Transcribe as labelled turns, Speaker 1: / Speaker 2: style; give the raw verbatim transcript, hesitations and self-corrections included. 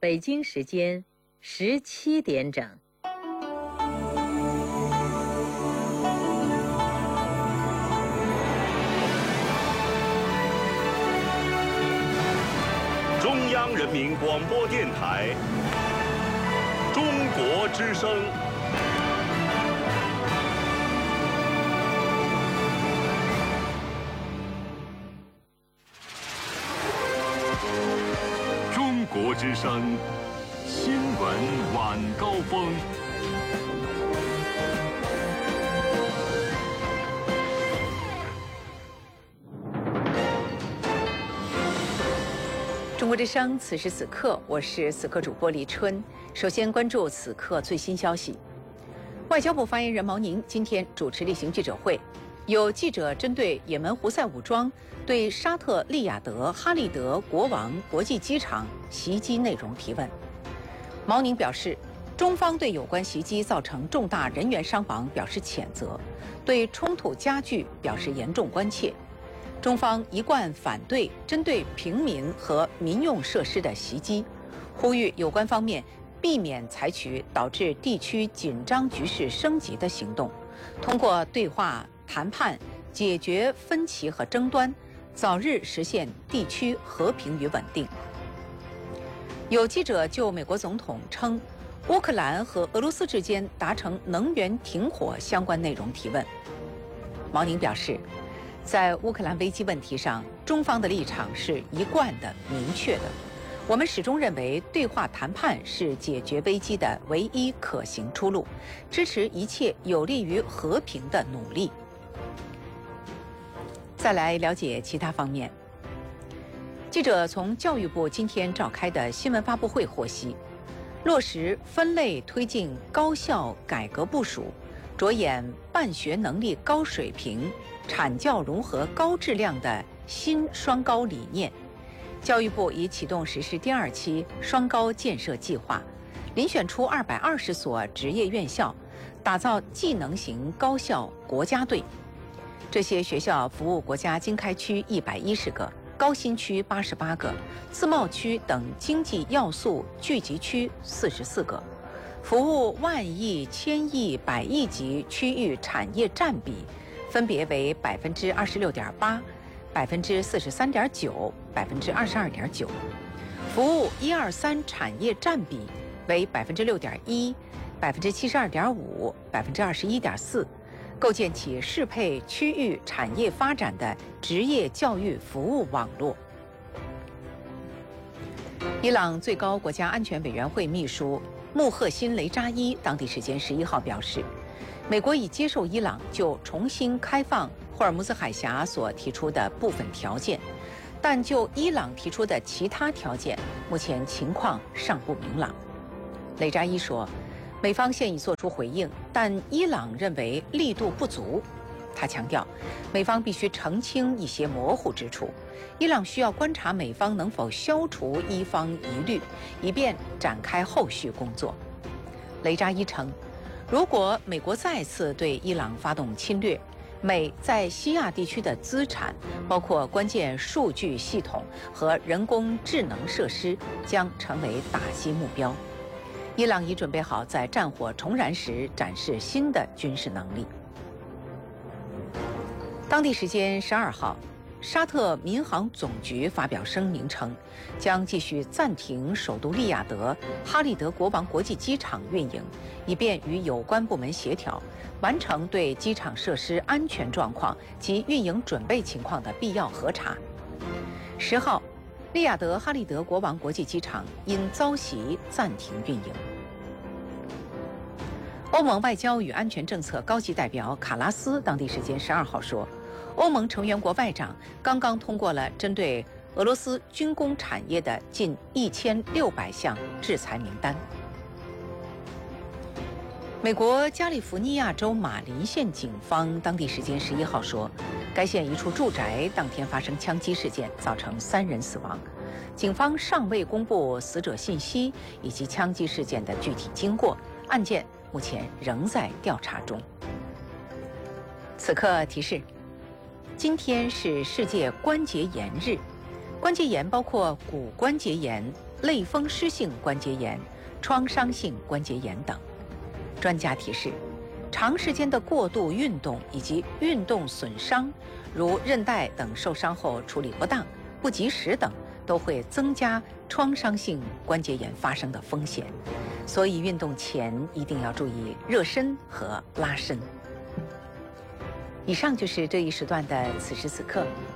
Speaker 1: 北京时间十七点整。
Speaker 2: 中央人民广播电台《中国之声》。中国之声新闻晚高峰。
Speaker 3: 中国之声，此时此刻，我是此刻主播李春。首先关注此刻最新消息。外交部发言人毛宁今天主持例行记者会，有记者针对也门胡塞武装对沙特利雅得哈利德国王国际机场袭击内容提问。毛宁表示，中方对有关袭击造成重大人员伤亡表示谴责，对冲突加剧表示严重关切。中方一贯反对针对平民和民用设施的袭击，呼吁有关方面避免采取导致地区紧张局势升级的行动，通过对话谈判解决分歧和争端，早日实现地区和平与稳定。有记者就美国总统称乌克兰和俄罗斯之间达成能源停火相关内容提问。毛宁表示，在乌克兰危机问题上，中方的立场是一贯的、明确的。我们始终认为，对话谈判是解决危机的唯一可行出路，支持一切有利于和平的努力。再来了解其他方面。记者从教育部今天召开的新闻发布会获悉，落实分类推进高校改革部署，着眼办学能力高水平、产教融合高质量的新双高理念。教育部已启动实施第二期双高建设计划，遴选出二百二十所职业院校，打造技能型高校国家队。这些学校服务国家经开区一百一十个，高新区八十八个，自贸区等经济要素聚集区四十四个，服务万亿、千亿、百亿级区域产业占比分别为百分之二十六点八、百分之四十三点九、百分之二十二点九，服务一二三产业占比为百分之六点一、百分之七十二点五、百分之二十一点四，构建起适配区域产业发展的职业教育服务网络。伊朗最高国家安全委员会秘书穆赫辛·雷扎伊当地时间十一号表示，美国已接受伊朗就重新开放霍尔木兹海峡所提出的部分条件，但就伊朗提出的其他条件，目前情况尚不明朗。雷扎伊说，美方现已作出回应，但伊朗认为力度不足。他强调，美方必须澄清一些模糊之处，伊朗需要观察美方能否消除伊方疑虑，以便展开后续工作。雷扎伊称，如果美国再次对伊朗发动侵略，美在西亚地区的资产，包括关键数据系统和人工智能设施，将成为打击目标。伊朗已准备好在战火重燃时展示新的军事能力。当地时间十二号，沙特民航总局发表声明称，将继续暂停首都利雅得哈利德国王国际机场运营，以便与有关部门协调，完成对机场设施安全状况及运营准备情况的必要核查。十号，利雅得哈利德国王国际机场因遭袭暂停运营。欧盟外交与安全政策高级代表卡拉斯当地时间十二号说，欧盟成员国外长刚刚通过了针对俄罗斯军工产业的近一千六百项制裁名单。美国加利福尼亚州马林县警方当地时间十一号说，该县一处住宅当天发生枪击事件，造成三人死亡。警方尚未公布死者信息以及枪击事件的具体经过，案件目前仍在调查中。此刻提示，今天是世界关节炎日， 关节炎包括骨关节炎、类风湿性关节炎、创伤性关节炎等。专家提示，长时间的过度运动以及运动损伤，如韧带等受伤后处理不当、不及时等，都会增加创伤性关节炎发生的风险。所以运动前一定要注意热身和拉伸。以上就是这一时段的此时此刻，